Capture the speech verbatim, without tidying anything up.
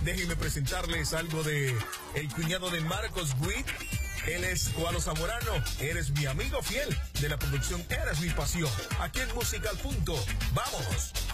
déjenme presentarles algo de el cuñado de Marcos Witt. Él es Koalo Zamorano. Eres mi amigo fiel de la producción Eres mi pasión. Aquí en Musical Punto. ¡Vamos!